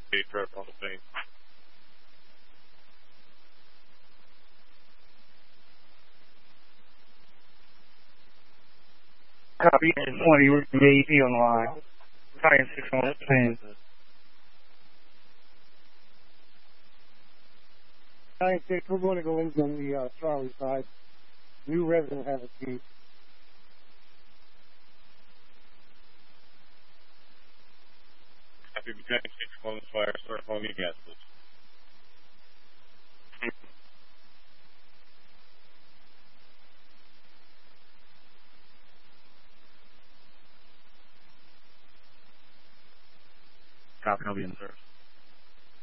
Hey, Trevor on the thing. Copy 20 with VAP on the line. Titan 6 on the pin. Titan 6, we're going to go in on the Charlie side. New resident has a key. Happy Mechanic 6, Columbus Fire, start calling me gas, please. Copy, I'll be in service.